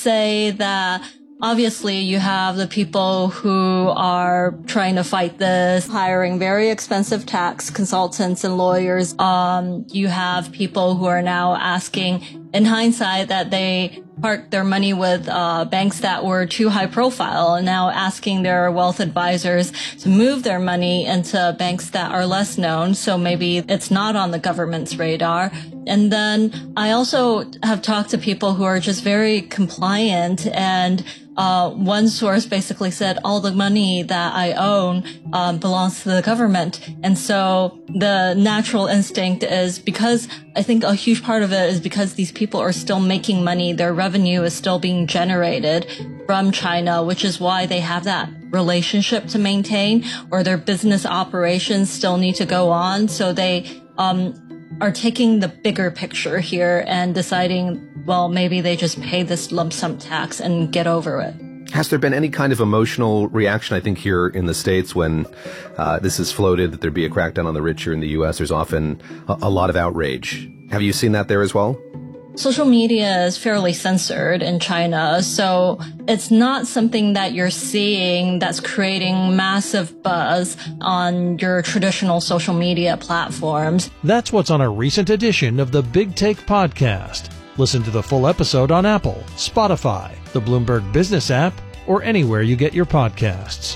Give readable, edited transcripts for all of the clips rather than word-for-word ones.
say that obviously you have the people who are trying to fight this, hiring very expensive tax consultants and lawyers. You have people who are now asking, in hindsight, that they parked their money with banks that were too high profile, and now asking their wealth advisors to move their money into banks that are less known, so maybe it's not on the government's radar. And then I also have talked to people who are just very compliant, and one source basically said all the money that I own belongs to the government. And so the natural instinct is, because I think a huge part of it is because these people are still making money, their revenue is still being generated from China, which is why they have that relationship to maintain, or their business operations still need to go on. So they are taking the bigger picture here and deciding, well, maybe they just pay this lump sum tax and get over it. Has there been any kind of emotional reaction? I think here in the States, when this is floated that there'd be a crackdown on the rich here in the U.S., there's often a lot of outrage. Have you seen that there as well? Social media is fairly censored in China, so it's not something that you're seeing that's creating massive buzz on your traditional social media platforms. That's what's on a recent edition of the Big Take podcast. Listen to the full episode on Apple, Spotify, the Bloomberg Business app, or anywhere you get your podcasts.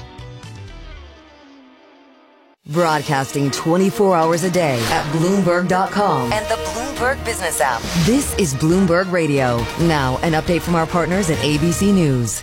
Broadcasting 24 hours a day at Bloomberg.com and the Bloomberg Business app. This is Bloomberg Radio. Now, an update from our partners at ABC News.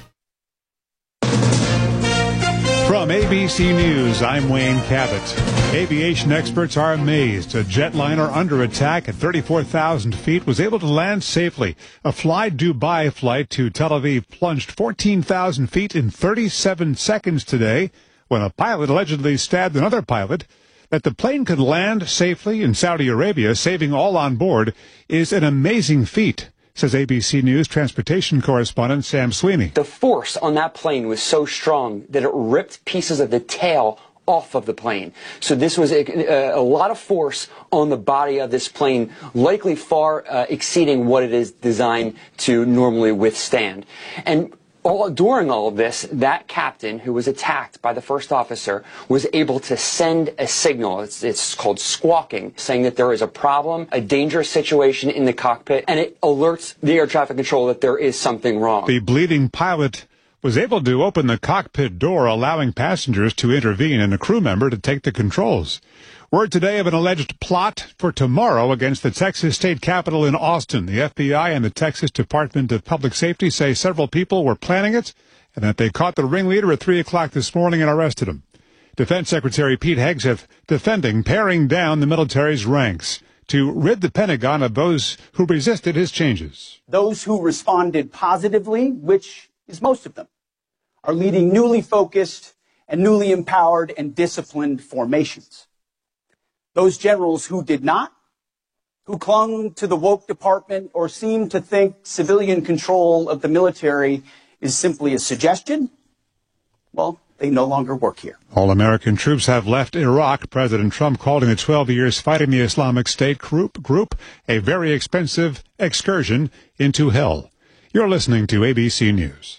From ABC News, I'm Wayne Cabot. Aviation experts are amazed. A jetliner under attack at 34,000 feet was able to land safely. A Fly Dubai flight to Tel Aviv plunged 14,000 feet in 37 seconds today when a pilot allegedly stabbed another pilot. That the plane could land safely in Saudi Arabia, saving all on board, is an amazing feat, says ABC News transportation correspondent Sam Sweeney. The force on that plane was so strong that it ripped pieces of the tail off of the plane. So this was a lot of force on the body of this plane, likely far exceeding what it is designed to normally withstand. And during all of this, that captain who was attacked by the first officer was able to send a signal. It's called squawking, saying that there is a problem, a dangerous situation in the cockpit, and it alerts the air traffic control that there is something wrong. The bleeding pilot was able to open the cockpit door, allowing passengers to intervene and a crew member to take the controls. Word today of an alleged plot for tomorrow against the Texas state capitol in Austin. The FBI and the Texas Department of Public Safety say several people were planning it and that they caught the ringleader at 3 o'clock this morning and arrested him. Defense Secretary Pete Hegseth defending paring down the military's ranks to rid the Pentagon of those who resisted his changes. Those who responded positively, which is most of them, are leading newly focused and newly empowered and disciplined formations. Those generals who did not, who clung to the woke department or seemed to think civilian control of the military is simply a suggestion, well, they no longer work here. All American troops have left Iraq. President Trump calling the 12 years fighting the Islamic State group a very expensive excursion into hell. You're listening to ABC News.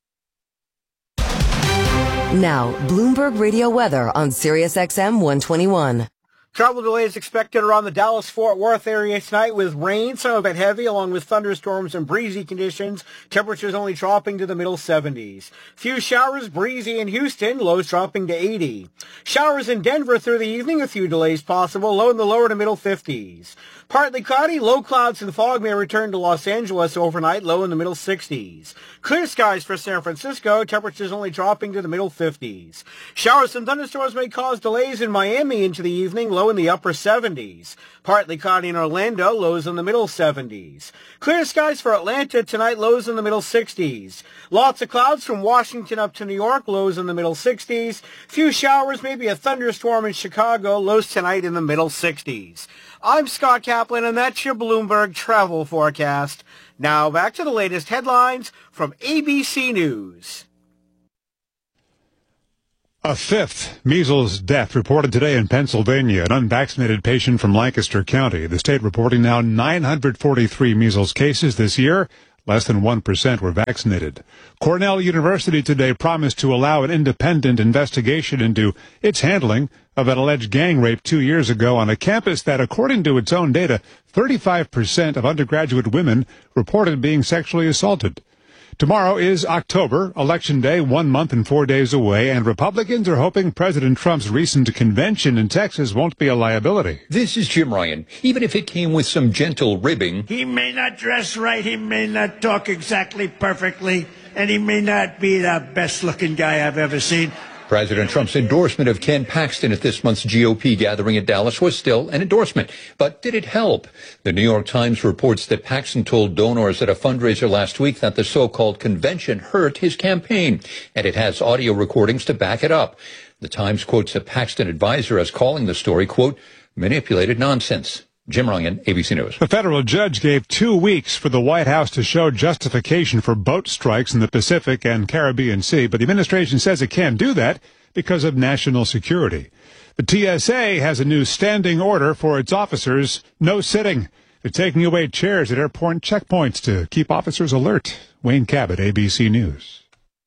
Now, Bloomberg Radio weather on Sirius XM 121. Travel delays expected around the Dallas-Fort Worth area tonight with rain, some of it heavy, along with thunderstorms and breezy conditions. Temperatures only dropping to the middle 70s. Few showers, breezy in Houston, lows dropping to 80. Showers in Denver through the evening, a few delays possible, low in the lower to middle 50s. Partly cloudy, low clouds and fog may return to Los Angeles overnight, low in the middle 60s. Clear skies for San Francisco, temperatures only dropping to the middle 50s. Showers and thunderstorms may cause delays in Miami into the evening, low in the upper 70s. Partly cloudy in Orlando, lows in the middle 70s. Clear skies for Atlanta tonight, lows in the middle 60s. Lots of clouds from Washington up to New York, lows in the middle 60s. Few showers, maybe a thunderstorm in Chicago, lows tonight in the middle 60s. I'm Scott Kaplan, and that's your Bloomberg travel forecast. Now back to the latest headlines from ABC News. A fifth measles death reported today in Pennsylvania, an unvaccinated patient from Lancaster County. The state reporting now 943 measles cases this year. Less than 1% were vaccinated. Cornell University today promised to allow an independent investigation into its handling of an alleged gang rape 2 years ago on a campus that, according to its own data, 35% of undergraduate women reported being sexually assaulted. Tomorrow is October, Election Day, 1 month and 4 days away, and Republicans are hoping President Trump's recent convention in Texas won't be a liability. This is Jim Ryan. Even if it came with some gentle ribbing, he may not dress right, he may not talk exactly perfectly, and he may not be the best-looking guy I've ever seen. President Trump's endorsement of Ken Paxton at this month's GOP gathering in Dallas was still an endorsement. But did it help? The New York Times reports that Paxton told donors at a fundraiser last week that the so-called convention hurt his campaign, and it has audio recordings to back it up. The Times quotes a Paxton advisor as calling the story, quote, manipulated nonsense. Jim Ryan, ABC News. A federal judge gave 2 weeks for the White House to show justification for boat strikes in the Pacific and Caribbean Sea, but the administration says it can't do that because of national security. The TSA has a new standing order for its officers, no sitting. They're taking away chairs at airport checkpoints to keep officers alert. Wayne Cabot, ABC News.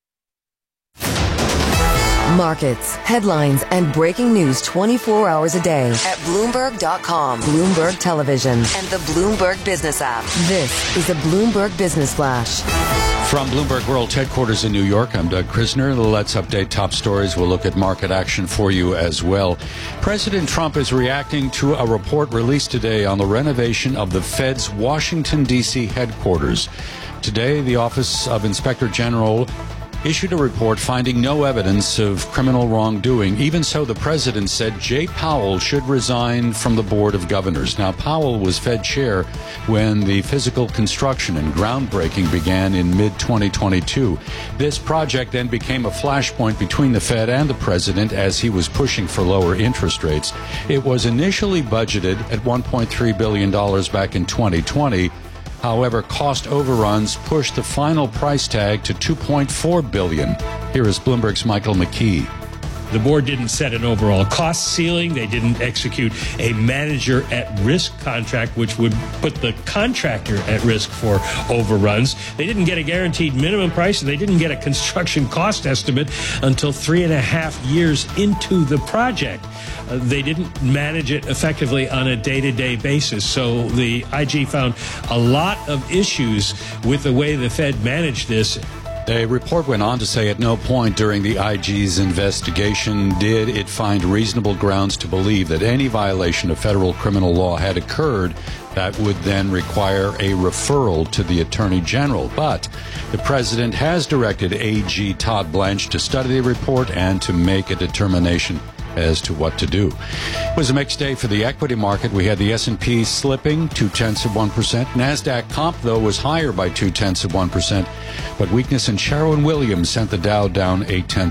Markets, headlines, and breaking news 24 hours a day at Bloomberg.com, Bloomberg Television, and the Bloomberg Business app. This is a Bloomberg Business Flash. From Bloomberg World Headquarters in New York, I'm Doug Krisner. Let's update top stories. We'll look at market action for you as well. President Trump is reacting to a report released today on the renovation of the Fed's Washington, D.C. headquarters. Today, the Office of Inspector General issued a report finding no evidence of criminal wrongdoing. Even so, the president said Jay Powell should resign from the Board of Governors. Now, Powell was Fed chair when the physical construction and groundbreaking began in mid-2022. This project then became a flashpoint between the Fed and the president as he was pushing for lower interest rates. It was initially budgeted at $1.3 billion back in 2020. However, cost overruns pushed the final price tag to $2.4 billion. Here is Bloomberg's Michael McKee. The board didn't set an overall cost ceiling. They didn't execute a manager at risk contract, which would put the contractor at risk for overruns. They didn't get a guaranteed minimum price, and they didn't get a construction cost estimate until 3.5 years into the project. They didn't manage it effectively on a day-to-day basis. So the IG found a lot of issues with the way the Fed managed this. The report went on to say at no point during the IG's investigation did it find reasonable grounds to believe that any violation of federal criminal law had occurred that would then require a referral to the Attorney General. But the president has directed AG Todd Blanche to study the report and to make a determination as to what to do. It was a mixed day for the equity market. We had the S&P slipping 0.2%. NASDAQ comp, though, was higher by 0.2%. But weakness in Sherwin-Williams sent the Dow down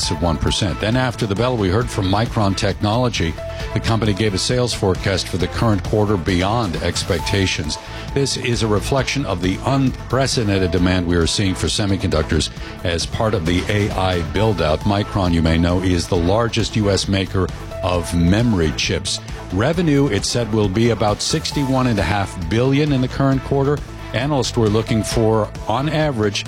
0.8%. Then after the bell, we heard from Micron Technology. The company gave a sales forecast for the current quarter beyond expectations. This is a reflection of the unprecedented demand we are seeing for semiconductors as part of the AI build-out. Micron, you may know, is the largest U.S. maker of memory chips. Revenue, it said, will be about $61.5 billion in the current quarter. Analysts were looking for, on average,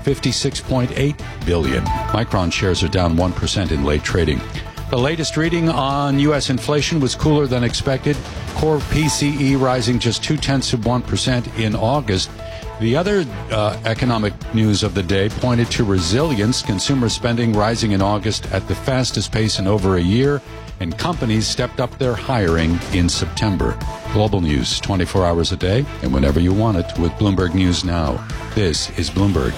$56.8 billion. Micron shares are down 1% in late trading. The latest reading on U.S. inflation was cooler than expected. Core PCE rising just 0.2% in August. The other economic news of the day pointed to resilience. Consumer spending rising in August at the fastest pace in over a year, and companies stepped up their hiring in September. Global news 24 hours a day and whenever you want it with Bloomberg News Now. This is Bloomberg.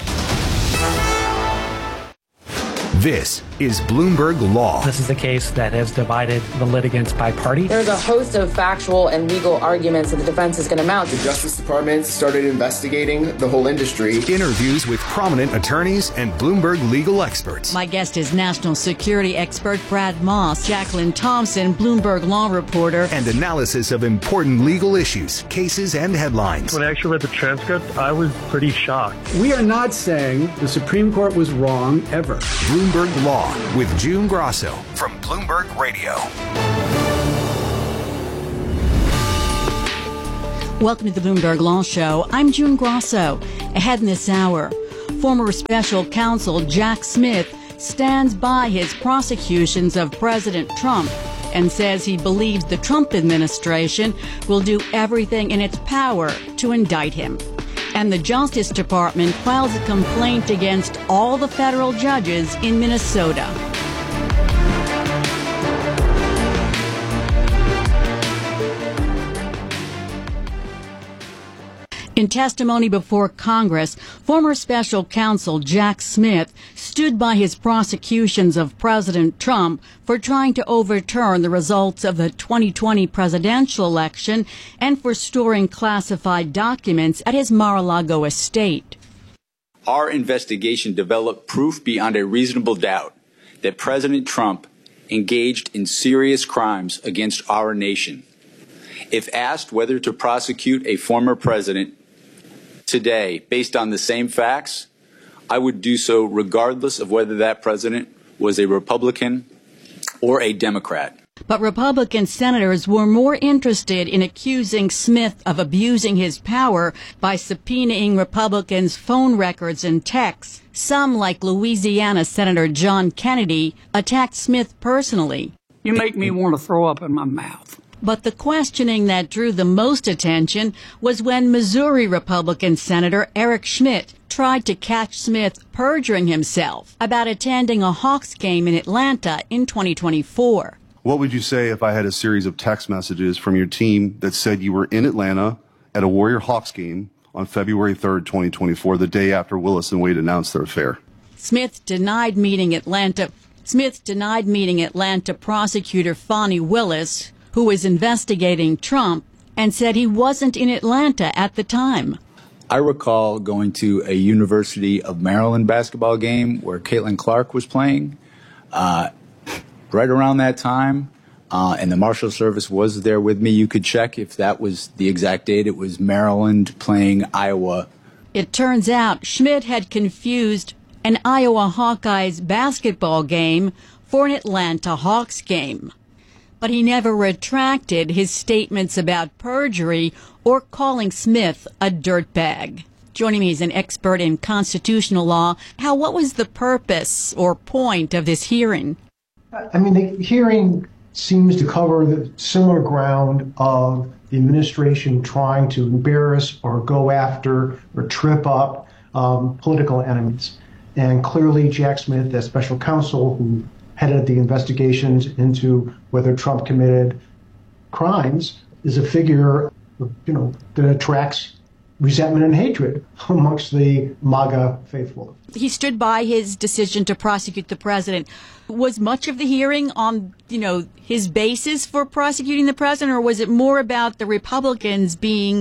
This is Bloomberg Law. This is a case that has divided the litigants by party. There's a host of factual and legal arguments that the defense is going to mount. The Justice Department started investigating the whole industry. Interviews with prominent attorneys and Bloomberg legal experts. My guest is national security expert Brad Moss, Jacqueline Thompson, Bloomberg law reporter. And analysis of important legal issues, cases, and headlines. When I actually read the transcript, I was pretty shocked. We are not saying the Supreme Court was wrong ever. Bloomberg Law with June Grosso from Bloomberg Radio. Welcome to the Bloomberg Law Show. I'm June Grosso. Ahead in this hour, former special counsel Jack Smith stands by his prosecutions of President Trump and says he believes the Trump administration will do everything in its power to indict him. And the Justice Department files a complaint against all the federal judges in Minnesota. In testimony before Congress, former special counsel Jack Smith stood by his prosecutions of President Trump for trying to overturn the results of the 2020 presidential election and for storing classified documents at his Mar-a-Lago estate. Our investigation developed proof beyond a reasonable doubt that President Trump engaged in serious crimes against our nation. If asked whether to prosecute a former president today, based on the same facts, I would do so regardless of whether that president was a Republican or a Democrat. But Republican senators were more interested in accusing Smith of abusing his power by subpoenaing Republicans' phone records and texts. Some, like Louisiana Senator John Kennedy, attacked Smith personally. You make me want to throw up in my mouth. But the questioning that drew the most attention was when Missouri Republican Senator Eric Schmitt tried to catch Smith perjuring himself about attending a Hawks game in Atlanta in 2024. What would you say if I had a series of text messages from your team that said you were in Atlanta at a Warrior Hawks game on February 3rd, 2024, the day after Willis and Wade announced their affair? Smith denied meeting Atlanta prosecutor Fani Willis, who was investigating Trump, and said he wasn't in Atlanta at the time. I recall going to a University of Maryland basketball game where Caitlin Clark was playing right around that time, and the Marshal Service was there with me. You could check if that was the exact date. It was Maryland playing Iowa. It turns out Schmitt had confused an Iowa Hawkeyes basketball game for an Atlanta Hawks game. But he never retracted his statements about perjury or calling Smith a dirtbag. Joining me is an expert in constitutional law. What was the purpose or point of this hearing? I mean, the hearing seems to cover the similar ground of the administration trying to embarrass or go after or trip up political enemies. And clearly, Jack Smith, as special counsel who headed the investigations into whether Trump committed crimes, is a figure, that attracts resentment and hatred amongst the MAGA faithful. He stood by his decision to prosecute the president. Was much of the hearing on, his basis for prosecuting the president, or was it more about the Republicans being,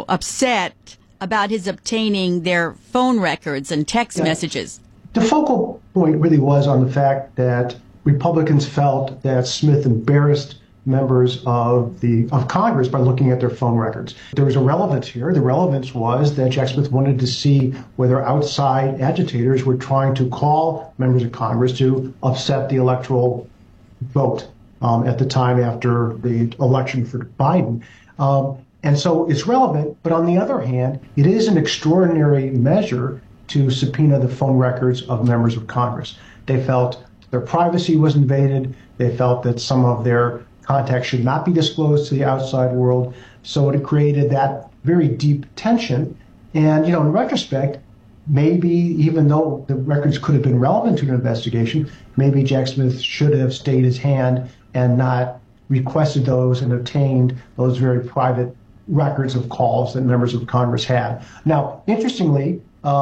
upset about his obtaining their phone records and text messages? The focal point really was on the fact that Republicans felt that Smith embarrassed members of Congress by looking at their phone records. There was a relevance here. The relevance was that Jack Smith wanted to see whether outside agitators were trying to call members of Congress to upset the electoral vote at the time after the election for Biden. And so it's relevant, but on the other hand, it is an extraordinary measure to subpoena the phone records of members of Congress. They felt their privacy was invaded. They felt that some of their contacts should not be disclosed to the outside world. So it created that very deep tension. And, in retrospect, maybe even though the records could have been relevant to an investigation, maybe Jack Smith should have stayed his hand and not requested those and obtained those very private records of calls that members of Congress had. Now, interestingly,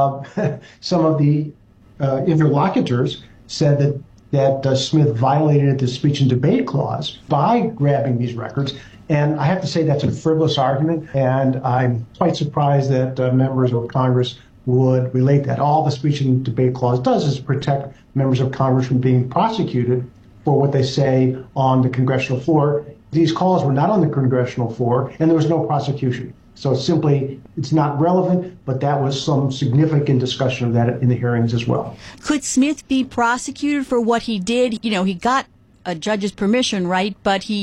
some of the interlocutors said that Smith violated the speech and debate clause by grabbing these records. And I have to say that's a frivolous argument, and I'm quite surprised that members of Congress would relate that. All the speech and debate clause does is protect members of Congress from being prosecuted for what they say on the congressional floor. These calls were not on the congressional floor, and there was no prosecution. So it's not relevant, but that was some significant discussion of that in the hearings as well. Could Smith be prosecuted for what he did? He got a judge's permission, right? But he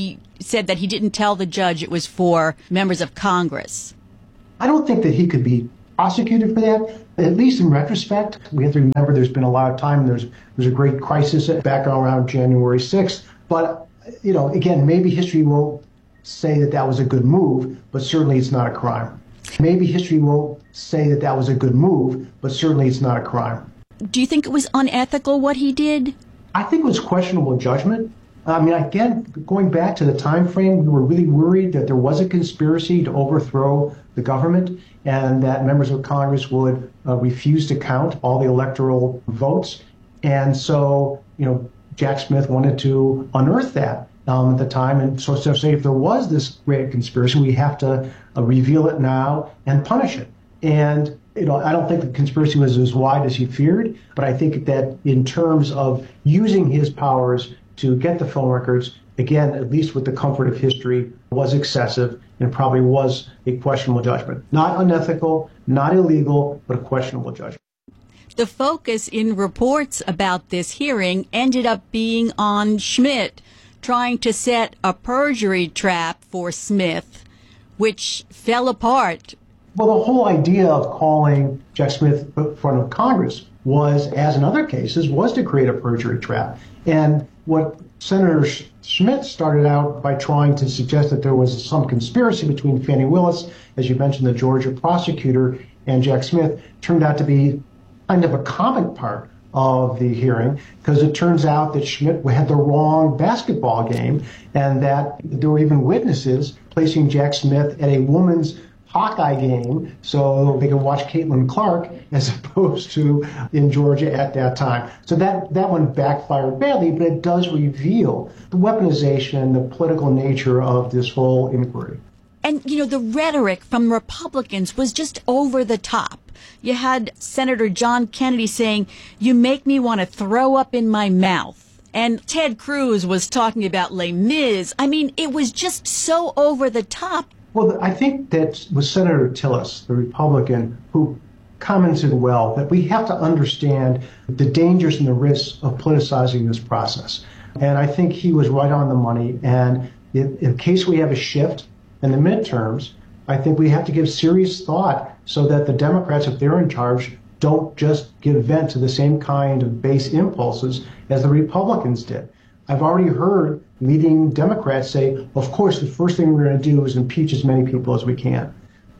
said that he didn't tell the judge it was for members of Congress. I don't think that he could be prosecuted for that. At least in retrospect, we have to remember there's been a lot of time. There's a great crisis back around January 6th. But, again, maybe history won't say that that was a good move, but certainly it's not a crime. Maybe history won't say that that was a good move, but certainly it's not a crime. Do you think it was unethical what he did? I think it was questionable judgment. I mean, again, going back to the time frame, we were really worried that there was a conspiracy to overthrow the government and that members of Congress would refuse to count all the electoral votes. And so, Jack Smith wanted to unearth that at the time. And so say if there was this great conspiracy, we have to reveal it now and punish it. And, I don't think the conspiracy was as wide as he feared, but I think that in terms of using his powers to get the phone records, again, at least with the comfort of history, was excessive and probably was a questionable judgment. Not unethical, not illegal, but a questionable judgment. The focus in reports about this hearing ended up being on Schmidt trying to set a perjury trap for Smith, which fell apart. Well, the whole idea of calling Jack Smith in front of Congress was, as in other cases, was to create a perjury trap. And what Senator Schmidt started out by trying to suggest that there was some conspiracy between Fannie Willis, as you mentioned, the Georgia prosecutor, and Jack Smith, turned out to be kind of a comic part of the hearing, because it turns out that Schmidt had the wrong basketball game and that there were even witnesses placing Jack Smith at a woman's Hawkeye game so they could watch Caitlin Clark as opposed to in Georgia at that time. So that one backfired badly, but it does reveal the weaponization, the political nature of this whole inquiry. And, the rhetoric from Republicans was just over the top. You had Senator John Kennedy saying, "You make me want to throw up in my mouth." And Ted Cruz was talking about Les Mis. I mean, it was just so over the top. Well, I think that was Senator Tillis, the Republican, who commented well that we have to understand the dangers and the risks of politicizing this process. And I think he was right on the money. And in case we have a shift in the midterms, I think we have to give serious thought so that the Democrats, if they're in charge, don't just give vent to the same kind of base impulses as the Republicans did. I've already heard leading Democrats say, of course, the first thing we're going to do is impeach as many people as we can.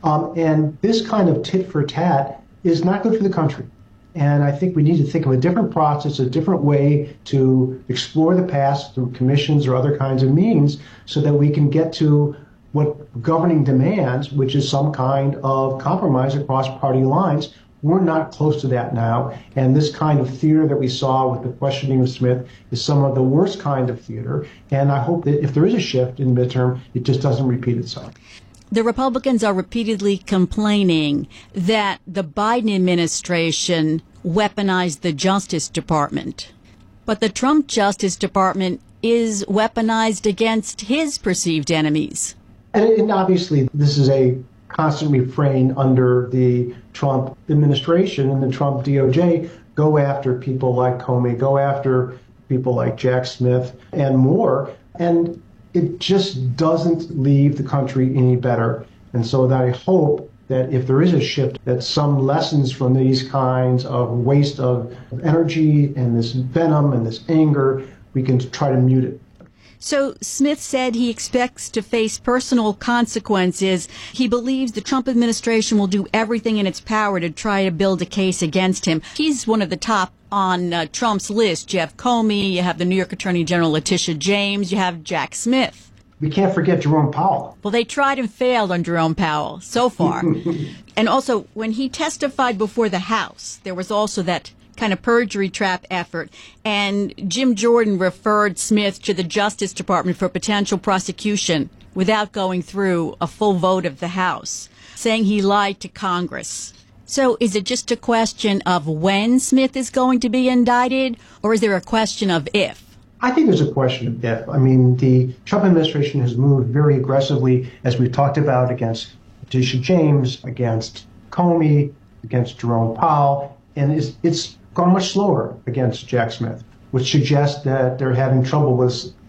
And this kind of tit for tat is not good for the country. And I think we need to think of a different process, a different way to explore the past through commissions or other kinds of means so that we can get to what governing demands, which is some kind of compromise across party lines. We're not close to that now, and this kind of theater that we saw with the questioning of Smith is some of the worst kind of theater, and I hope that if there is a shift in midterm, it just doesn't repeat itself. The Republicans are repeatedly complaining that the Biden administration weaponized the Justice Department, but the Trump Justice Department is weaponized against his perceived enemies. And obviously, this is a constant refrain under the Trump administration and the Trump DOJ. Go after people like Comey, go after people like Jack Smith and more. And it just doesn't leave the country any better. And so that I hope that if there is a shift, that some lessons from these kinds of waste of energy and this venom and this anger, we can try to mute it. So Smith said he expects to face personal consequences. He believes the Trump administration will do everything in its power to try to build a case against him. He's one of the top on Trump's list. Jeff Comey, you have the New York Attorney General Letitia James, you have Jack Smith. We can't forget Jerome Powell. Well, they tried and failed on Jerome Powell so far. And also, when he testified before the House, there was also that kind of perjury trap effort. And Jim Jordan referred Smith to the Justice Department for potential prosecution without going through a full vote of the House, saying he lied to Congress. So is it just a question of when Smith is going to be indicted, or is there a question of if? I think there's a question of if. I mean, the Trump administration has moved very aggressively, as we've talked about, against Letitia James, against Comey, against Jerome Powell, and it's gone much slower against Jack Smith, which suggests that they're having trouble with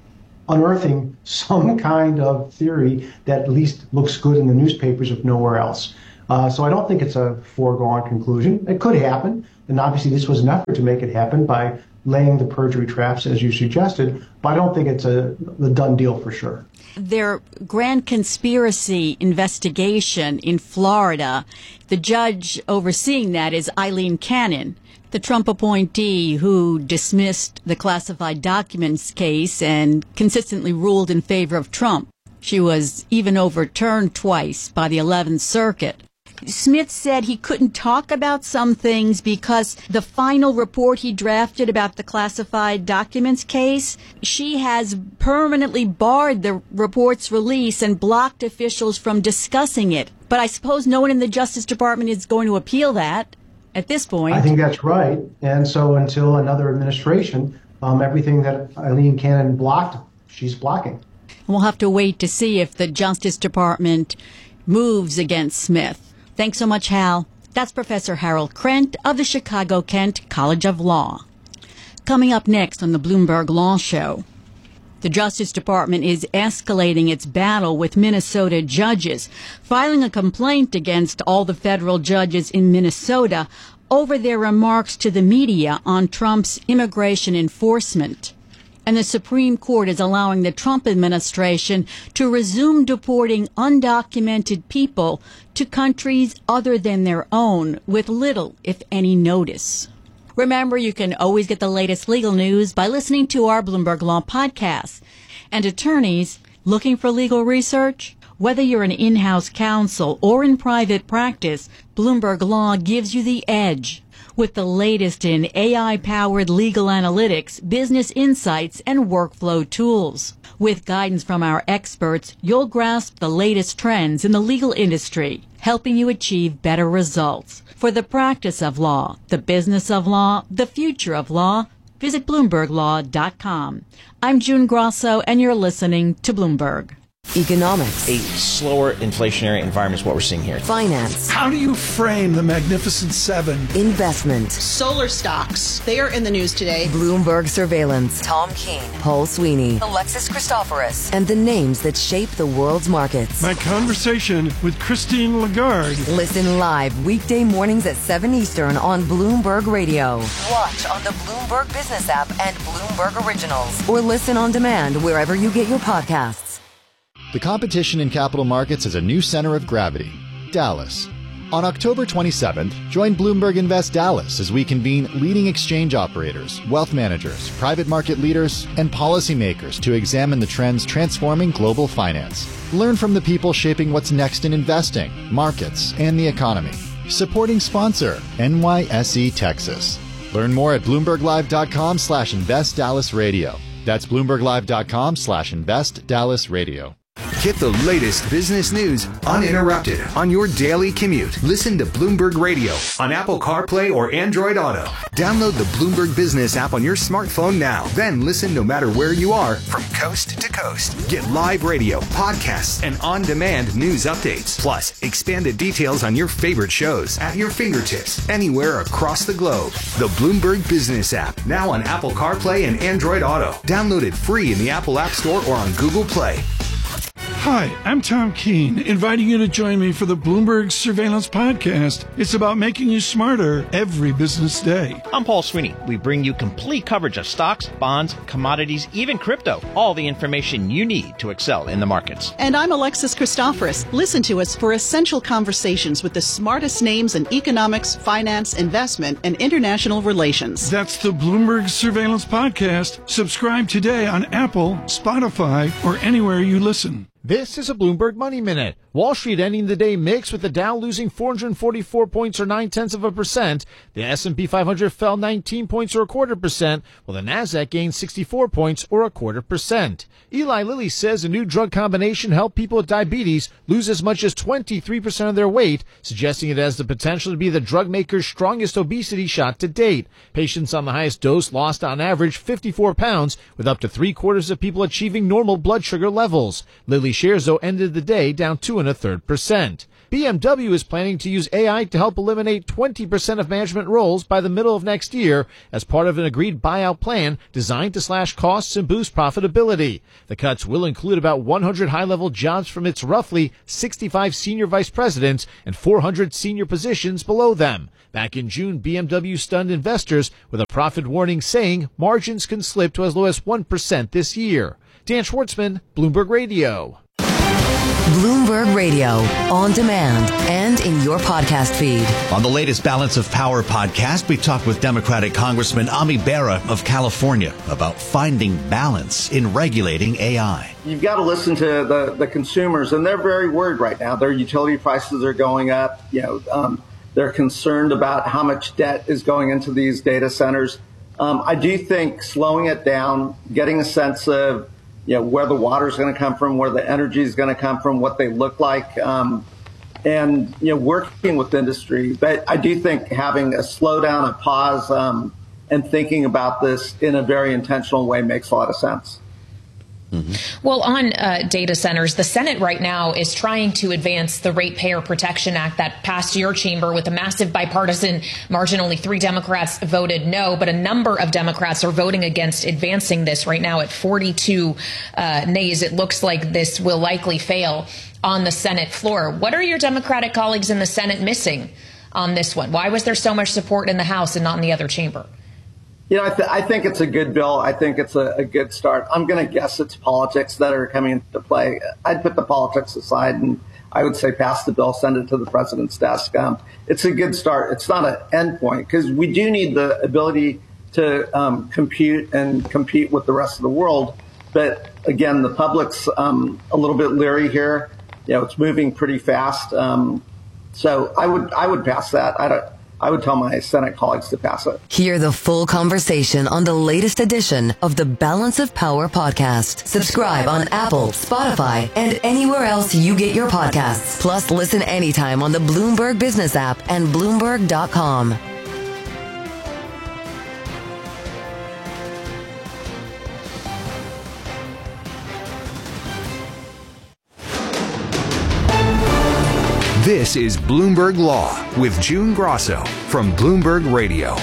unearthing some kind of theory that at least looks good in the newspapers, if nowhere else. So I don't think it's a foregone conclusion. It could happen, and obviously this was an effort to make it happen by laying the perjury traps, as you suggested, but I don't think it's a done deal for sure. Their grand conspiracy investigation in Florida, the judge overseeing that is Eileen Cannon, the Trump appointee who dismissed the classified documents case and consistently ruled in favor of Trump. She was even overturned twice by the 11th Circuit. Smith said he couldn't talk about some things because the final report he drafted about the classified documents case, she has permanently barred the report's release and blocked officials from discussing it. But I suppose no one in the Justice Department is going to appeal that at this point. I think that's right. And so until another administration, everything that Eileen Cannon blocked, she's blocking. We'll have to wait to see if the Justice Department moves against Smith. Thanks so much, Hal. That's Professor Harold Krent of the Chicago-Kent College of Law. Coming up next on the Bloomberg Law Show, the Justice Department is escalating its battle with Minnesota judges, filing a complaint against all the federal judges in Minnesota over their remarks to the media on Trump's immigration enforcement. And the Supreme Court is allowing the Trump administration to resume deporting undocumented people to countries other than their own with little, if any, notice. Remember, you can always get the latest legal news by listening to our Bloomberg Law podcast. And attorneys looking for legal research? Whether you're an in-house counsel or in private practice, Bloomberg Law gives you the edge. With the latest in AI-powered legal analytics, business insights, and workflow tools. With guidance from our experts, you'll grasp the latest trends in the legal industry, helping you achieve better results. For the practice of law, the business of law, the future of law, visit BloombergLaw.com. I'm June Grosso, and you're listening to Bloomberg. Economics. A slower inflationary environment is what we're seeing here. Finance. How do you frame the Magnificent Seven? Investment. Solar stocks. They are in the news today. Bloomberg Surveillance. Tom Keene. Paul Sweeney. Alexis Christoforous. And the names that shape the world's markets. My conversation with Christine Lagarde. Listen live weekday mornings at 7 Eastern on Bloomberg Radio. Watch on the Bloomberg Business app and Bloomberg Originals. Or listen on demand wherever you get your podcasts. The competition in capital markets has a new center of gravity, Dallas. On October 27th, join Bloomberg Invest Dallas as we convene leading exchange operators, wealth managers, private market leaders, and policymakers to examine the trends transforming global finance. Learn from the people shaping what's next in investing, markets, and the economy. Supporting sponsor, NYSE Texas. Learn more at BloombergLive.com/InvestDallasRadio. That's BloombergLive.com/InvestDallasRadio. Get the latest business news uninterrupted on your daily commute. Listen to Bloomberg Radio on Apple CarPlay or Android Auto. Download the Bloomberg Business app on your smartphone now. Then listen no matter where you are from coast to coast. Get live radio, podcasts, and on-demand news updates. Plus, expanded details on your favorite shows at your fingertips anywhere across the globe. The Bloomberg Business app, now on Apple CarPlay and Android Auto. Download it free in the Apple App Store or on Google Play. Hi, I'm Tom Keene, inviting you to join me for the Bloomberg Surveillance Podcast. It's about making you smarter every business day. I'm Paul Sweeney. We bring you complete coverage of stocks, bonds, commodities, even crypto. All the information you need to excel in the markets. And I'm Alexis Christoforous. Listen to us for essential conversations with the smartest names in economics, finance, investment, and international relations. That's the Bloomberg Surveillance Podcast. Subscribe today on Apple, Spotify, or anywhere you listen. This is a Bloomberg Money Minute. Wall Street ending the day mixed with the Dow losing 444 points or 0.9%. The S&P 500 fell 19 points or 0.25%, while the Nasdaq gained 64 points or 0.25%. Eli Lilly says a new drug combination helped people with diabetes lose as much as 23% of their weight, suggesting it has the potential to be the drug maker's strongest obesity shot to date. Patients on the highest dose lost on average 54 pounds, with up to 3/4 of people achieving normal blood sugar levels. Lilly shares, though, ended the day down 2.5%. 2.33%. BMW is planning to use AI to help eliminate 20% of management roles by the middle of next year as part of an agreed buyout plan designed to slash costs and boost profitability. The cuts will include about 100 high-level jobs from its roughly 65 senior vice presidents and 400 senior positions below them. Back in June, BMW stunned investors with a profit warning saying margins can slip to as low as 1% this year. Dan Schwartzman, Bloomberg Radio. Bloomberg Radio, on demand and in your podcast feed. On the latest Balance of Power podcast, we talked with Democratic Congressman Ami Bera of California about finding balance in regulating AI. You've got to listen to the consumers, and they're very worried right now. Their utility prices are going up. They're concerned about how much debt is going into these data centers. I do think slowing it down, getting a sense of where the water is going to come from, where the energy is going to come from, what they look like, and working with industry. But I do think having a slowdown, a pause, and thinking about this in a very intentional way makes a lot of sense. Well, on data centers, the Senate right now is trying to advance the Ratepayer Protection Act that passed your chamber with a massive bipartisan margin. Only 3 Democrats voted no, but a number of Democrats are voting against advancing this right now at 42 nays. It looks like this will likely fail on the Senate floor. What are your Democratic colleagues in the Senate missing on this one? Why was there so much support in the House and not in the other chamber? I think it's a good bill. I think it's a good start. I'm going to guess it's politics that are coming into play. I'd put the politics aside and I would say pass the bill, send it to the president's desk. It's a good start. It's not an end point because we do need the ability to compute with the rest of the world. But again, the public's a little bit leery here. It's moving pretty fast. So I would pass that. I would tell my Senate colleagues to pass it. Hear the full conversation on the latest edition of the Balance of Power podcast. Subscribe on Apple, Spotify, and anywhere else you get your podcasts. Plus, listen anytime on the Bloomberg Business app and Bloomberg.com. This is Bloomberg Law with June Grosso from Bloomberg Radio.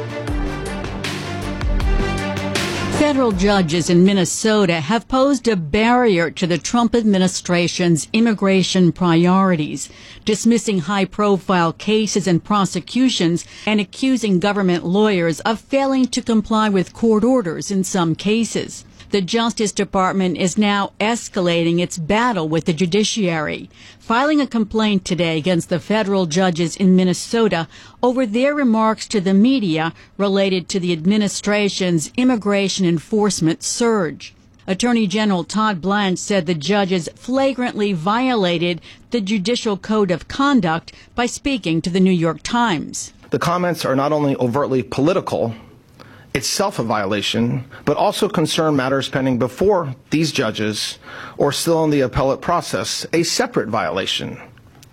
Federal judges in Minnesota have posed a barrier to the Trump administration's immigration priorities, dismissing high-profile cases and prosecutions and accusing government lawyers of failing to comply with court orders in some cases. The Justice Department is now escalating its battle with the judiciary, filing a complaint today against the federal judges in Minnesota over their remarks to the media related to the administration's immigration enforcement surge. Attorney General Todd Blanche said the judges flagrantly violated the Judicial Code of Conduct by speaking to the New York Times. The comments are not only overtly political, itself a violation, but also concern matters pending before these judges or still in the appellate process, a separate violation.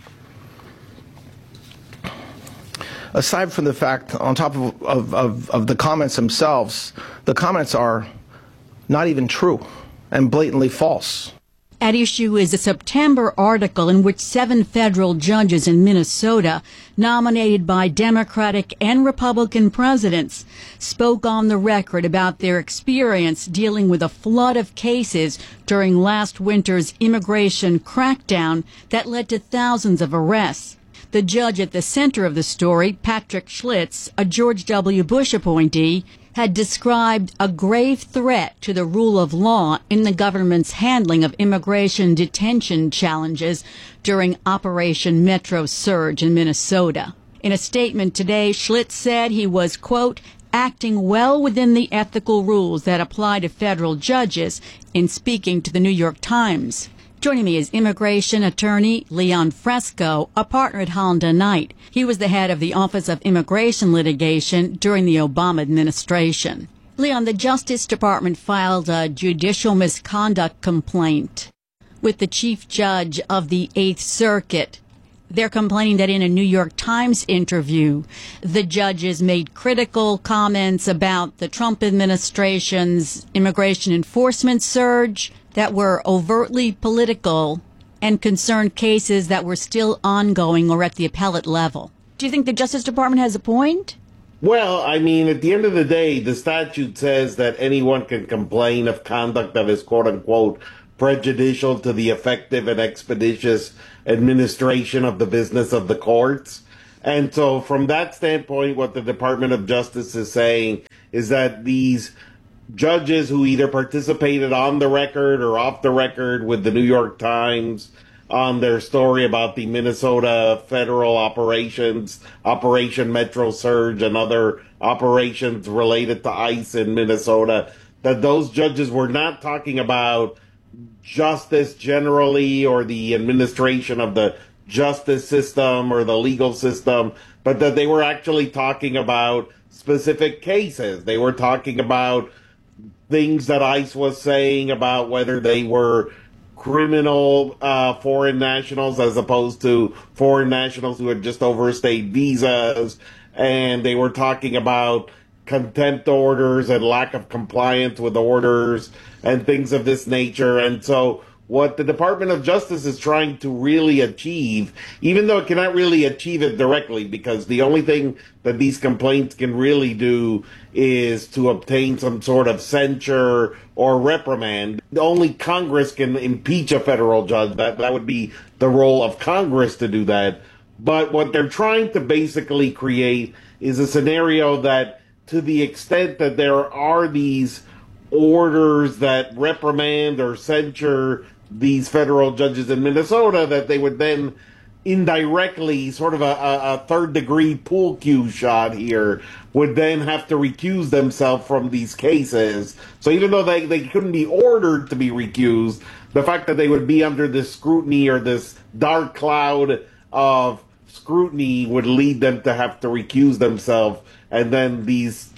Aside from the fact, on top of the comments themselves, the comments are not even true and blatantly false. At issue is a September article in which 7 federal judges in Minnesota, nominated by Democratic and Republican presidents, spoke on the record about their experience dealing with a flood of cases during last winter's immigration crackdown that led to thousands of arrests. The judge at the center of the story, Patrick Schlitz, a George W. Bush appointee, had described a grave threat to the rule of law in the government's handling of immigration detention challenges during Operation Metro Surge in Minnesota. In a statement today, Schlitz said he was, quote, acting well within the ethical rules that apply to federal judges in speaking to the New York Times. Joining me is immigration attorney Leon Fresco, a partner at Honda Knight. He was the head of the Office of Immigration Litigation during the Obama administration. Leon, the Justice Department filed a judicial misconduct complaint with the chief judge of the 8th Circuit. They're complaining that in a New York Times interview, the judges made critical comments about the Trump administration's immigration enforcement surge that were overtly political and concerned cases that were still ongoing or at the appellate level. Do you think the Justice Department has a point? Well, I mean, at the end of the day, the statute says that anyone can complain of conduct that is, quote unquote, prejudicial to the effective and expeditious administration of the business of the courts. And so from that standpoint, what the Department of Justice is saying is that these judges who either participated on the record or off the record with the New York Times on their story about the Minnesota federal operations, Operation Metro Surge, and other operations related to ICE in Minnesota, that those judges were not talking about justice generally or the administration of the justice system or the legal system, but that they were actually talking about specific cases. They were talking about things that ICE was saying about whether they were criminal foreign nationals as opposed to foreign nationals who had just overstayed visas. And they were talking about contempt orders and lack of compliance with orders and things of this nature. And so what the Department of Justice is trying to really achieve, even though it cannot really achieve it directly, because the only thing that these complaints can really do is to obtain some sort of censure or reprimand. Only Congress can impeach a federal judge. That would be the role of Congress to do that. But what they're trying to basically create is a scenario that, to the extent that there are these orders that reprimand or censure these federal judges in Minnesota, that they would then indirectly, sort of a third-degree pool cue shot here, would then have to recuse themselves from these cases. So even though they couldn't be ordered to be recused, the fact that they would be under this scrutiny or this dark cloud of scrutiny would lead them to have to recuse themselves, and then these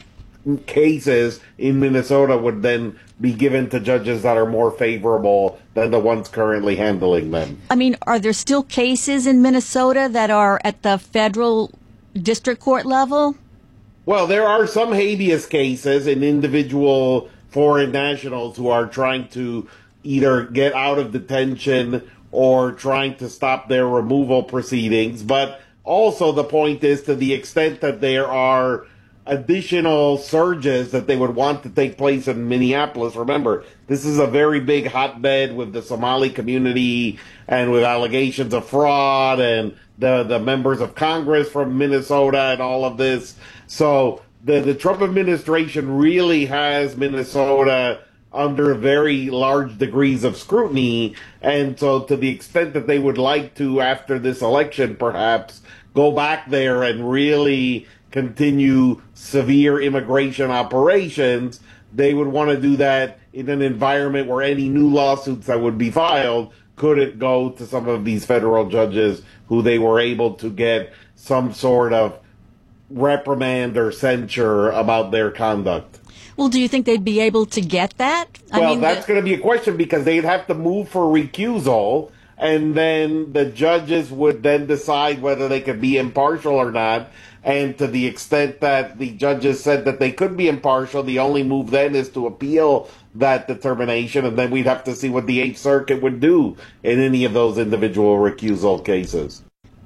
cases in Minnesota would then be given to judges that are more favorable than the ones currently handling them. I mean, are there still cases in Minnesota that are at the federal district court level? Well, there are some habeas cases in individual foreign nationals who are trying to either get out of detention or trying to stop their removal proceedings. But also the point is, to the extent that there are additional surges that they would want to take place in Minneapolis. Remember, this is a very big hotbed with the Somali community and with allegations of fraud and the members of Congress from Minnesota and all of this. So the Trump administration really has Minnesota under very large degrees of scrutiny. And so to the extent that they would like to, after this election, perhaps go back there and really continue severe immigration operations, they would want to do that in an environment where any new lawsuits that would be filed couldn't go to some of these federal judges who they were able to get some sort of reprimand or censure about their conduct. Well, do you think they'd be able to get that? That's going to be a question, because they'd have to move for recusal, and then the judges would then decide whether they could be impartial or not. And to the extent that the judges said that they could be impartial, the only move then is to appeal that determination, and then we'd have to see what the Eighth Circuit would do in any of those individual recusal cases.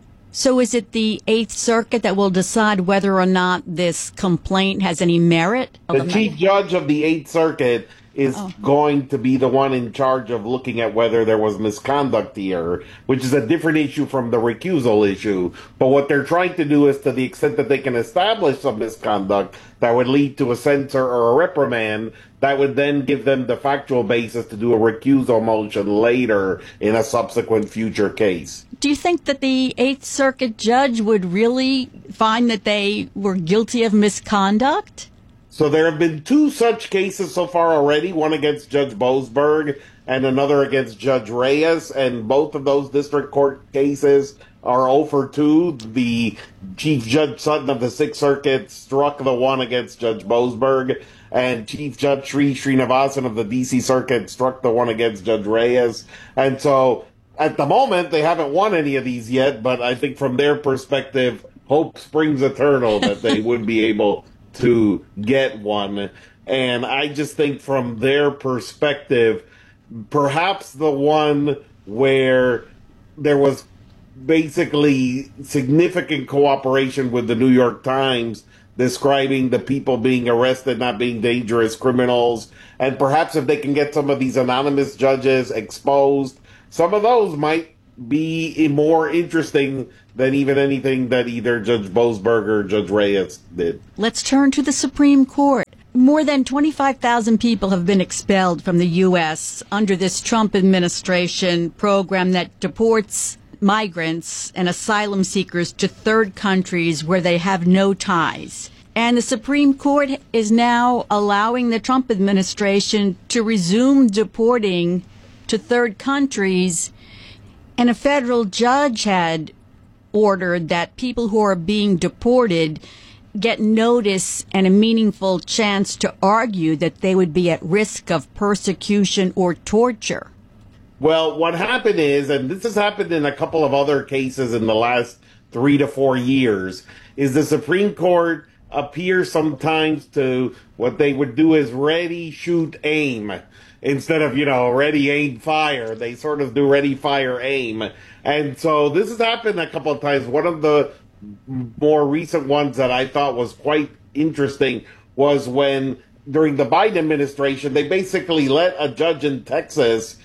So is it the Eighth Circuit that will decide whether or not this complaint has any merit? The chief judge of the Eighth Circuit is going to be the one in charge of looking at whether there was misconduct here, which is a different issue from the recusal issue. But what they're trying to do is, to the extent that they can establish some misconduct that would lead to a censure or a reprimand, that would then give them the factual basis to do a recusal motion later in a subsequent future case. Do you think that the Eighth Circuit judge would really find that they were guilty of misconduct? So there have been two such cases so far already, one against Judge Boasberg and another against Judge Reyes, and both of those district court cases are 0 for 2. The Chief Judge Sutton of the Sixth Circuit struck the one against Judge Boasberg, and Chief Judge Sri Srinivasan of the D.C. Circuit struck the one against Judge Reyes. And so at the moment, they haven't won any of these yet, but I think from their perspective, hope springs eternal that they would be able to get one. And I just think from their perspective, perhaps the one where there was basically significant cooperation with the New York Times describing the people being arrested not being dangerous criminals. And perhaps if they can get some of these anonymous judges exposed, some of those might be more interesting than even anything that either Judge Boasberg or Judge Reyes did. Let's turn to the Supreme Court. More than 25,000 people have been expelled from the U.S. under this Trump administration program that deports migrants and asylum seekers to third countries where they have no ties. And the Supreme Court is now allowing the Trump administration to resume deporting to third countries. And a federal judge had ordered that people who are being deported get notice and a meaningful chance to argue that they would be at risk of persecution or torture. Well, what happened is, and this has happened in a couple of other cases in the last 3 to 4 years, is the Supreme Court appears sometimes to what they would do is ready, shoot, aim. Instead of, ready, aim, fire, they sort of do ready, fire, aim. And so this has happened a couple of times. One of the more recent ones that I thought was quite interesting was when, during the Biden administration, they basically let a judge in Texas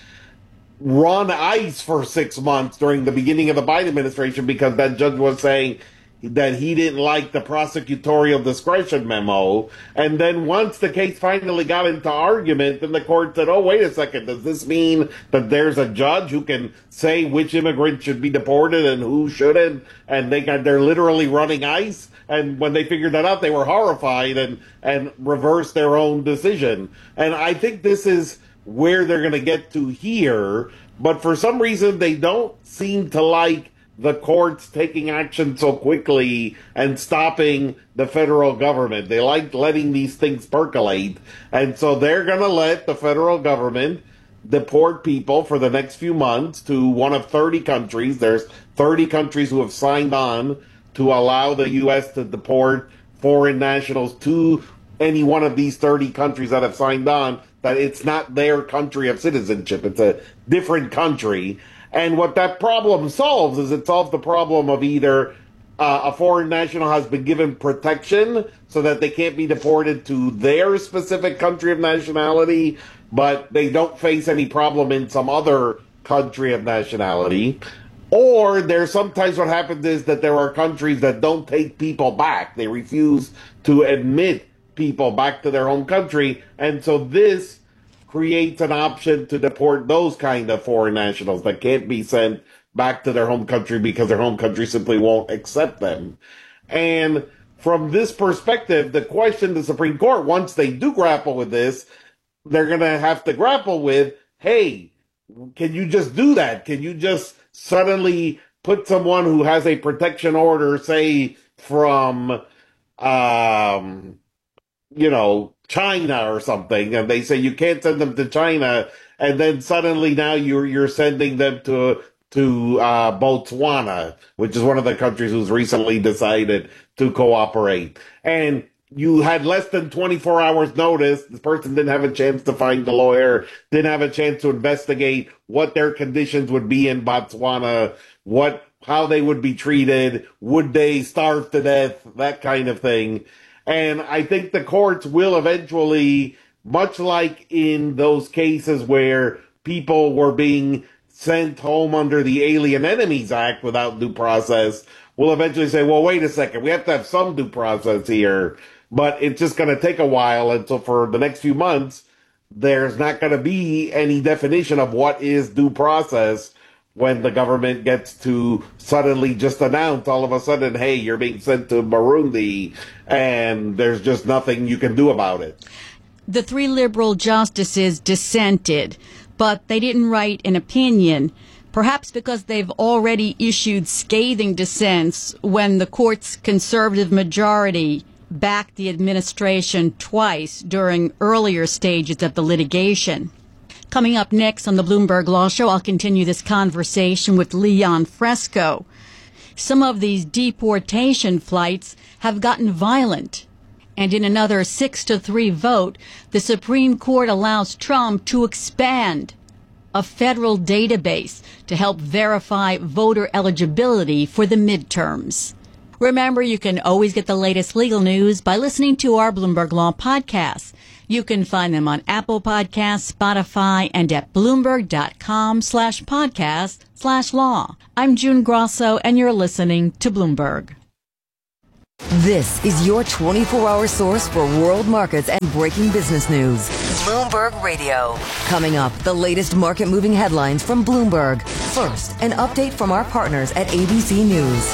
run ICE for 6 months during the beginning of the Biden administration because that judge was saying that he didn't like the prosecutorial discretion memo. And then once the case finally got into argument, then the court said, oh, wait a second, does this mean that there's a judge who can say which immigrant should be deported and who shouldn't? And they're literally running ICE. And when they figured that out, they were horrified and reversed their own decision. And I think this is where they're going to get to here. But for some reason, they don't seem to like the courts taking action so quickly and stopping the federal government. They like letting these things percolate. And so they're going to let the federal government deport people for the next few months to one of 30 countries. There's 30 countries who have signed on to allow the U.S. to deport foreign nationals to any one of these 30 countries that have signed on, that it's not their country of citizenship. It's a different country. And what that problem solves is it solves the problem of either a foreign national has been given protection so that they can't be deported to their specific country of nationality, but they don't face any problem in some other country of nationality. Or there's sometimes what happens is that there are countries that don't take people back. They refuse to admit people back to their home country. And so this creates an option to deport those kind of foreign nationals that can't be sent back to their home country because their home country simply won't accept them. And from this perspective, the question the Supreme Court, once they do grapple with this, they're going to have to grapple with, hey, can you just do that? Can you just suddenly put someone who has a protection order, say, from, China or something, and they say you can't send them to China, and then suddenly now you're sending them to Botswana, which is one of the countries who's recently decided to cooperate. And you had less than 24 hours notice. The person didn't have a chance to find a lawyer, didn't have a chance to investigate what their conditions would be in Botswana, how they would be treated, would they starve to death, that kind of thing. And I think the courts will eventually, much like in those cases where people were being sent home under the Alien Enemies Act without due process, will eventually say, well, wait a second, we have to have some due process here, but it's just going to take a while. And so for the next few months, there's not going to be any definition of what is due process when the government gets to suddenly just announce all of a sudden, hey, you're being sent to Burundi, and there's just nothing you can do about it. The 3 liberal justices dissented, but they didn't write an opinion, perhaps because they've already issued scathing dissents when the court's conservative majority backed the administration twice during earlier stages of the litigation. Coming up next on the Bloomberg Law Show, I'll continue this conversation with Leon Fresco. Some of these deportation flights have gotten violent. And in another 6-3 vote, the Supreme Court allows Trump to expand a federal database to help verify voter eligibility for the midterms. Remember, you can always get the latest legal news by listening to our Bloomberg Law podcasts. You can find them on Apple Podcasts, Spotify, and at Bloomberg.com/podcast/law. I'm June Grosso, and you're listening to Bloomberg. This is your 24-hour source for world markets and breaking business news. Bloomberg Radio. Coming up, the latest market-moving headlines from Bloomberg. First, an update from our partners at ABC News.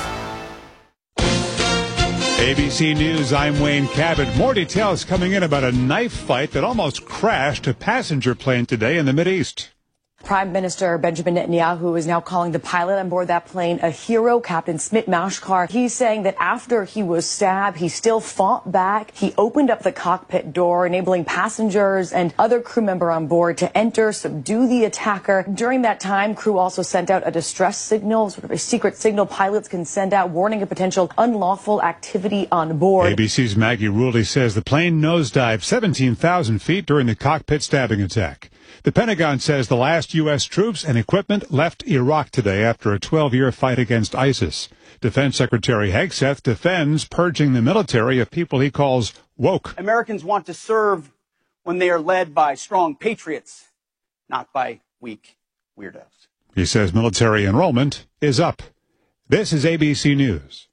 ABC News, I'm Wayne Cabot. More details coming in about a knife fight that almost crashed a passenger plane today in the Mideast. Prime Minister Benjamin Netanyahu is now calling the pilot on board that plane a hero, Captain Smit Mashkar. He's saying that after he was stabbed, he still fought back. He opened up the cockpit door, enabling passengers and other crew member on board to enter, subdue the attacker. During that time, crew also sent out a distress signal, sort of a secret signal pilots can send out, warning of potential unlawful activity on board. ABC's Maggie Rulli says the plane nosedived 17,000 feet during the cockpit stabbing attack. The Pentagon says the last U.S. troops and equipment left Iraq today after a 12-year fight against ISIS. Defense Secretary Hegseth defends purging the military of people he calls woke. Americans want to serve when they are led by strong patriots, not by weak weirdos. He says military enrollment is up. This is ABC News.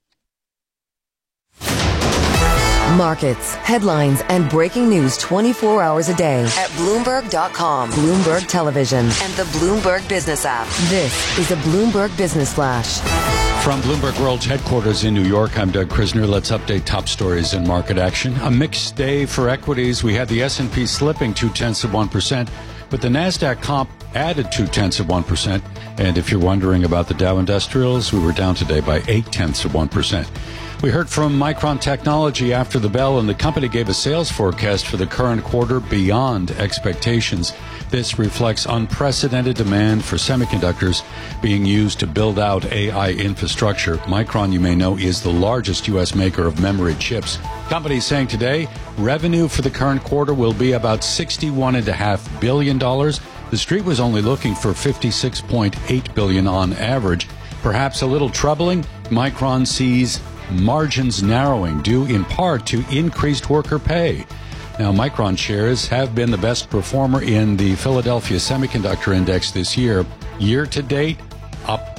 Markets, headlines, and breaking news 24 hours a day at Bloomberg.com, Bloomberg Television, and the Bloomberg Business app. This is a Bloomberg Business Flash. From Bloomberg World's headquarters in New York, I'm Doug Krisner. Let's update top stories in market action. A mixed day for equities. We had the S&P slipping 0.2%, but the NASDAQ comp added 0.2%. And if you're wondering about the Dow Industrials, we were down today by 0.8%. We heard from Micron Technology after the bell, and the company gave a sales forecast for the current quarter beyond expectations. This reflects unprecedented demand for semiconductors being used to build out AI infrastructure. Micron, you may know, is the largest U.S. maker of memory chips. Company saying today revenue for the current quarter will be about $61.5 billion. The street was only looking for $56.8 billion on average. Perhaps a little troubling, Micron sees margins narrowing due in part to increased worker pay. Now, Micron shares have been the best performer in the Philadelphia Semiconductor Index this year. Year to date, up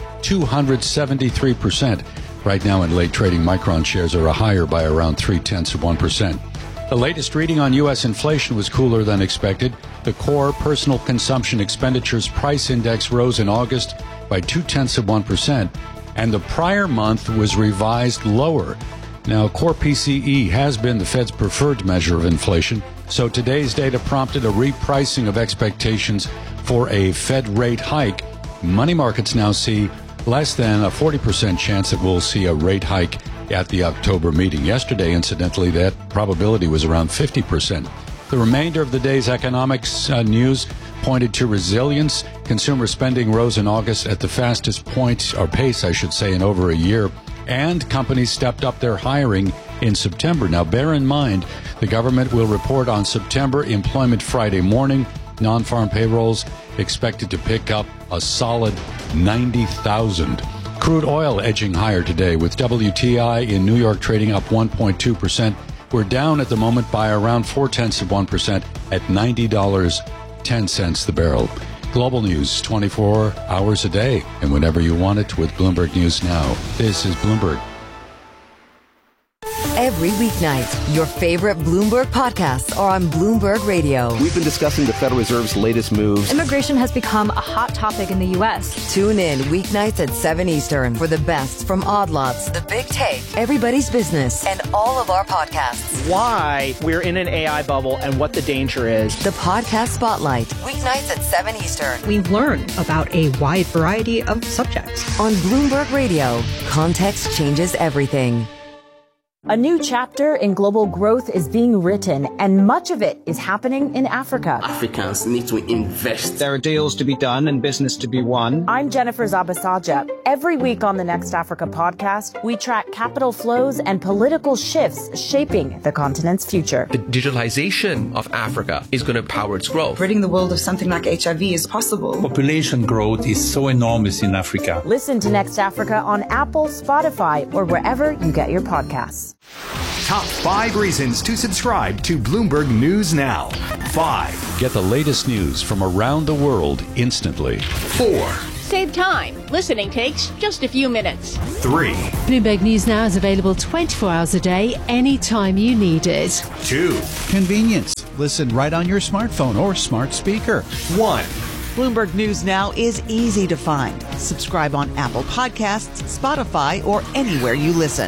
273%. Right now in late trading, Micron shares are higher by around 0.3%. The latest reading on U.S. inflation was cooler than expected. The core personal consumption expenditures price index rose in August by 0.2%. And the prior month was revised lower. Now, core PCE has been the Fed's preferred measure of inflation, so today's data prompted a repricing of expectations for a Fed rate hike. Money markets now see less than a 40% chance that we'll see a rate hike at the October meeting. Yesterday, incidentally, that probability was around 50%. The remainder of the day's economics news pointed to resilience. Consumer spending rose in August at the fastest point, or pace, I should say, in over a year. And companies stepped up their hiring in September. Now, bear in mind, the government will report on September employment Friday morning. Non-farm payrolls expected to pick up a solid 90,000. Crude oil edging higher today, with WTI in New York trading up 1.2%. We're down at the moment by around 0.4% at $90.10 the barrel. Global news 24 hours a day and whenever you want it with Bloomberg News Now. This is Bloomberg. Every weeknight, your favorite Bloomberg podcasts are on Bloomberg Radio. We've been discussing the Federal Reserve's latest moves. Immigration has become a hot topic in the U.S. Tune in weeknights at 7 Eastern for the best from Odd Lots, The Big Take, Everybody's Business, and all of our podcasts. Why we're in an AI bubble and what the danger is. The Podcast Spotlight, weeknights at 7 Eastern. We learn about a wide variety of subjects. On Bloomberg Radio, context changes everything. A new chapter in global growth is being written, and much of it is happening in Africa. Africans need to invest. There are deals to be done and business to be won. I'm Jennifer Zabasaja. Every week on the Next Africa podcast, we track capital flows and political shifts shaping the continent's future. The digitalization of Africa is going to power its growth. Ridding the world of something like HIV is possible. Population growth is so enormous in Africa. Listen to Next Africa on Apple, Spotify, or wherever you get your podcasts. Top 5 reasons to subscribe to Bloomberg News Now. 5. Get the latest news from around the world instantly. 4. Save time. Listening takes just a few minutes. 3. Bloomberg News Now is available 24 hours a day, anytime you need it. 2. Convenience. Listen right on your smartphone or smart speaker. 1. Bloomberg News Now is easy to find. Subscribe on Apple Podcasts, Spotify, or anywhere you listen.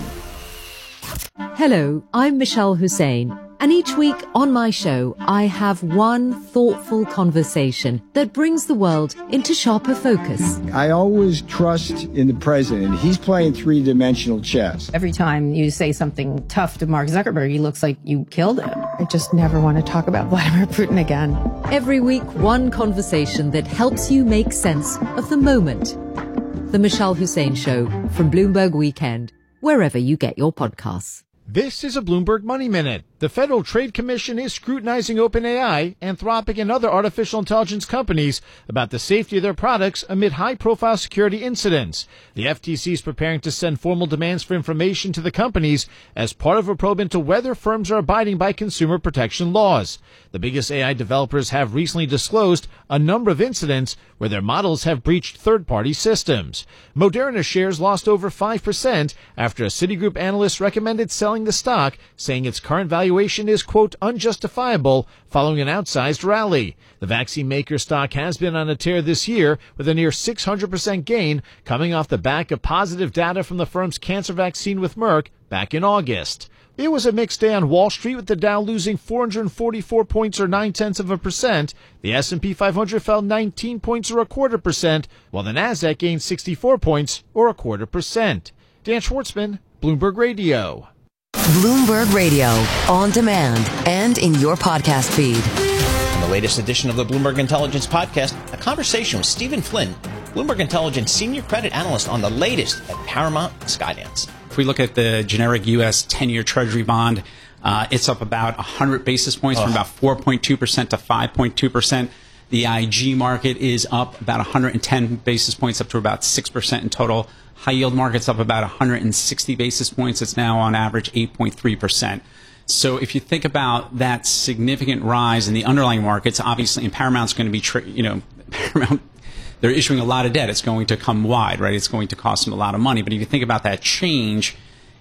Hello, I'm Michelle Hussein, and each week on my show, I have one thoughtful conversation that brings the world into sharper focus. I always trust in the president. He's playing three-dimensional chess. Every time you say something tough to Mark Zuckerberg, he looks like you killed him. I just never want to talk about Vladimir Putin again. Every week, one conversation that helps you make sense of the moment. The Michelle Hussein Show from Bloomberg Weekend, wherever you get your podcasts. This is a Bloomberg Money Minute. The Federal Trade Commission is scrutinizing OpenAI, Anthropic, and other artificial intelligence companies about the safety of their products amid high-profile security incidents. The FTC is preparing to send formal demands for information to the companies as part of a probe into whether firms are abiding by consumer protection laws. The biggest AI developers have recently disclosed a number of incidents where their models have breached third-party systems. Moderna shares lost over 5% after a Citigroup analyst recommended selling the stock, saying its current valuation is, quote, unjustifiable following an outsized rally. The vaccine maker stock has been on a tear this year with a near 600% gain coming off the back of positive data from the firm's cancer vaccine with Merck back in August. It was a mixed day on Wall Street with the Dow losing 444 points or 0.9%. The S&P 500 fell 19 points or 0.25%, while the Nasdaq gained 64 points or 0.25%. Dan Schwartzman, Bloomberg Radio. Bloomberg Radio, on demand and in your podcast feed. In the latest edition of the Bloomberg Intelligence Podcast, a conversation with Stephen Flynn, Bloomberg Intelligence Senior Credit Analyst on the latest at Paramount Skydance. If we look at the generic U.S. 10-year Treasury bond, it's up about 100 basis points from about 4.2% to 5.2%. The IG market is up about 110 basis points up to about 6% in total. High yield market's up about 160 basis points. It's now on average 8.3%. So if you think about that significant rise in the underlying markets, obviously, and Paramount's going to be, Paramount, they're issuing a lot of debt. It's going to come wide, right? It's going to cost them a lot of money. But if you think about that change,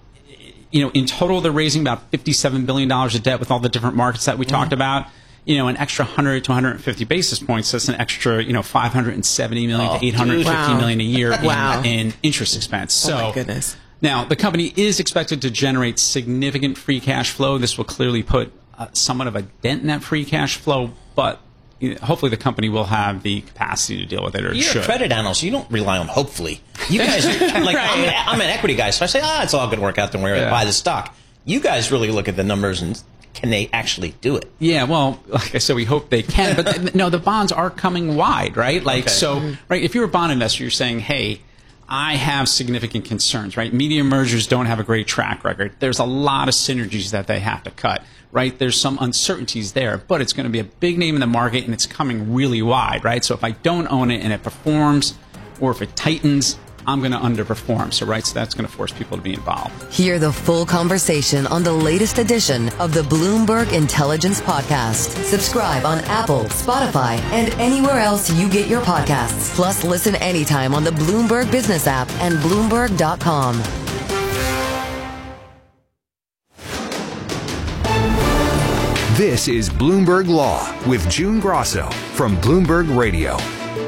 in total, they're raising about $57 billion of debt with all the different markets that we talked about. An extra 100 to 150 basis points. That's an extra, 570 million to 850 million a year in interest expense. So, my goodness. Now, the company is expected to generate significant free cash flow. This will clearly put somewhat of a dent in that free cash flow, but hopefully the company will have the capacity to deal with it, or You're a credit analyst. You don't rely on hopefully. You guys, like, right. I'm an equity guy, so I say, it's all going to work out. Don't worry, buy the stock. You guys really look at the numbers and can they actually do it? Yeah, well, like I said, we hope they can. But no, the bonds are coming wide, right? Right, if you're a bond investor, you're saying, hey, I have significant concerns, right? Media mergers don't have a great track record. There's a lot of synergies that they have to cut, right? There's some uncertainties there, but it's going to be a big name in the market, and it's coming really wide, right? So if I don't own it and it performs, or if it tightens, I'm going to underperform. So that's going to force people to be involved. Hear the full conversation on the latest edition of the Bloomberg Intelligence Podcast. Subscribe on Apple, Spotify, and anywhere else you get your podcasts. Plus, listen anytime on the Bloomberg Business app and Bloomberg.com. This is Bloomberg Law with June Grosso from Bloomberg Radio.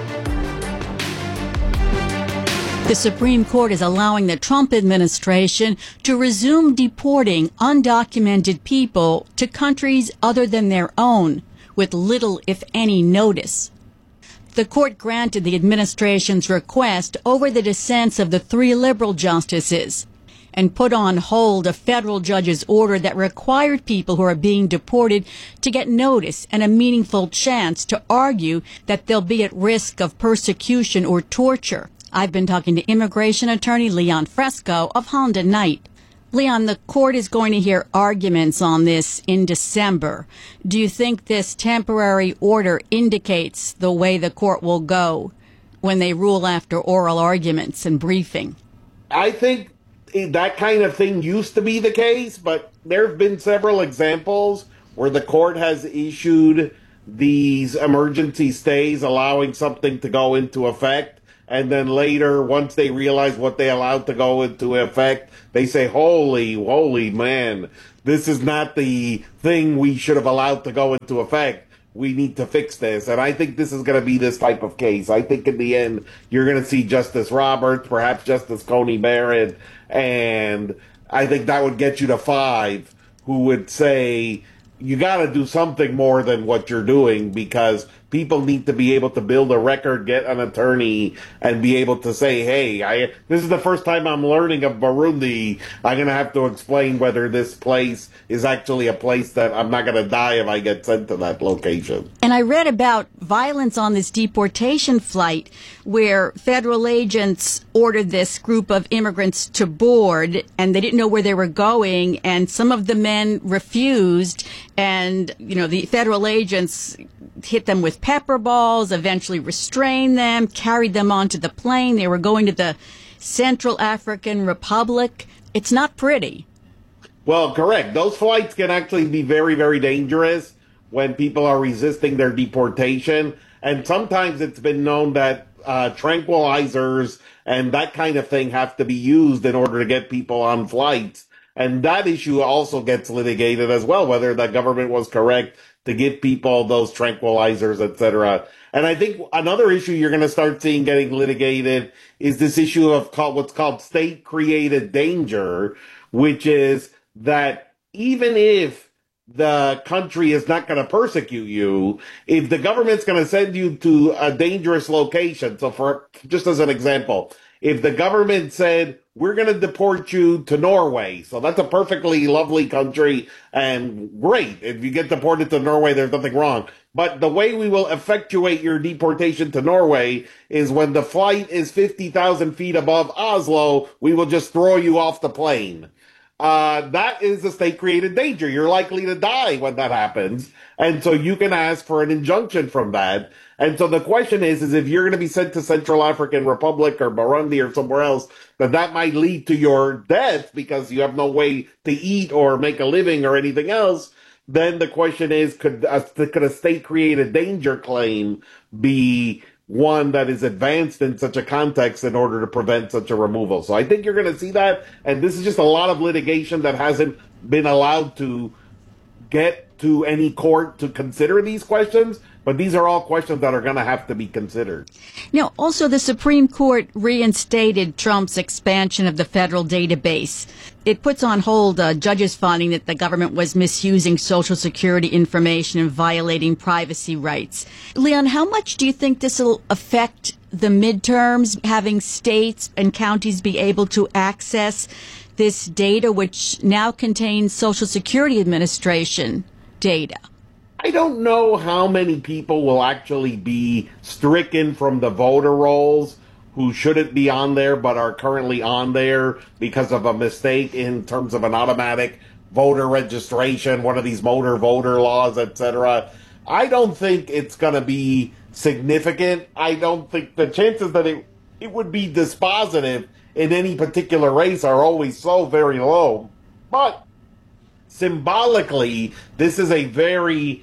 The Supreme Court is allowing the Trump administration to resume deporting undocumented people to countries other than their own with little, if any, notice. The court granted the administration's request over the dissents of the 3 liberal justices. and put on hold a federal judge's order that required people who are being deported to get notice and a meaningful chance to argue that they'll be at risk of persecution or torture. I've been talking to immigration attorney Leon Fresco of Honda Knight. Leon, the court is going to hear arguments on this in December. Do you think this temporary order indicates the way the court will go when they rule after oral arguments and briefing? I think that kind of thing used to be the case, but there have been several examples where the court has issued these emergency stays allowing something to go into effect. And then later, once they realize what they allowed to go into effect, they say, holy man, this is not the thing we should have allowed to go into effect. We need to fix this. And I think this is going to be this type of case. I think in the end, you're going to see Justice Roberts, perhaps Justice Coney Barrett, and I think that would get you to 5 who would say, you got to do something more than what you're doing, because people need to be able to build a record, get an attorney, and be able to say, hey, this is the first time I'm learning of Burundi. I'm going to have to explain whether this place is actually a place that I'm not going to die if I get sent to that location. And I read about violence on this deportation flight where federal agents ordered this group of immigrants to board, and they didn't know where they were going, and some of the men refused, and, the federal agents hit them with pepper balls, eventually restrained them, carried them onto the plane. They were going to the Central African Republic. It's not pretty. Well, correct. Those flights can actually be very, very dangerous when people are resisting their deportation. And sometimes it's been known that tranquilizers and that kind of thing have to be used in order to get people on flights. And that issue also gets litigated as well, whether the government was correct to give people those tranquilizers, etc. And I think another issue you're going to start seeing getting litigated is this issue of what's called state-created danger, which is that even if the country is not going to persecute you, if the government's going to send you to a dangerous location, so for just as an example, if the government said, we're going to deport you to Norway, so that's a perfectly lovely country and great. If you get deported to Norway, there's nothing wrong. But the way we will effectuate your deportation to Norway is when the flight is 50,000 feet above Oslo, we will just throw you off the plane. That is a state-created danger. You're likely to die when that happens. And so you can ask for an injunction from that. And so the question is if you're going to be sent to Central African Republic or Burundi or somewhere else, that might lead to your death because you have no way to eat or make a living or anything else. Then the question is, could a state-created danger claim be one that is advanced in such a context in order to prevent such a removal? So I think you're going to see that. And this is just a lot of litigation that hasn't been allowed to get to any court to consider these questions. But these are all questions that are going to have to be considered. Now, also, the Supreme Court reinstated Trump's expansion of the federal database. It puts on hold a judge's finding that the government was misusing Social Security information and violating privacy rights. Leon, how much do you think this will affect the midterms, having states and counties be able to access this data, which now contains Social Security Administration data? I don't know how many people will actually be stricken from the voter rolls who shouldn't be on there but are currently on there because of a mistake in terms of an automatic voter registration, one of these motor voter laws, etc. I don't think it's going to be significant. I don't think the chances that it would be dispositive in any particular race are always so very low. But symbolically, this is a very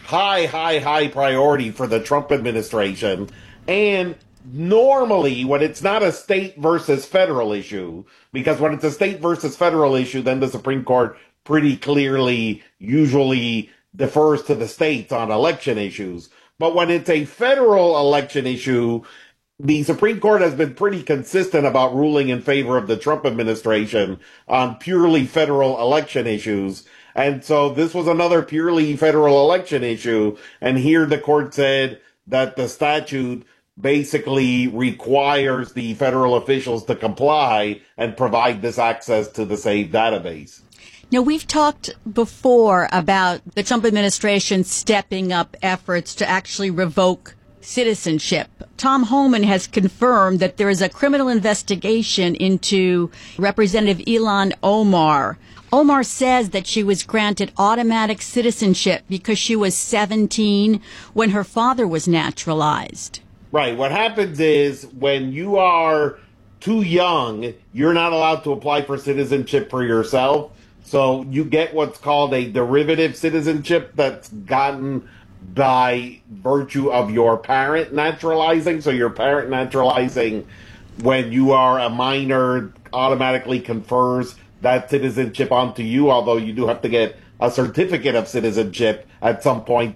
high priority for the Trump administration. And normally, when it's not a state versus federal issue, because when it's a state versus federal issue, then the Supreme Court pretty clearly usually defers to the states on election issues. But when it's a federal election issue, the Supreme Court has been pretty consistent about ruling in favor of the Trump administration on purely federal election issues. And so this was another purely federal election issue. And here the court said that the statute basically requires the federal officials to comply and provide this access to the SAVE database. Now, we've talked before about the Trump administration stepping up efforts to actually revoke citizenship. Tom Homan has confirmed that there is a criminal investigation into Representative Ilhan Omar. Omar says that she was granted automatic citizenship because she was 17 when her father was naturalized. Right. What happens is when you are too young, you're not allowed to apply for citizenship for yourself. So you get what's called a derivative citizenship that's gotten by virtue of your parent naturalizing. So your parent naturalizing when you are a minor automatically confers that citizenship onto you, although you do have to get a certificate of citizenship at some point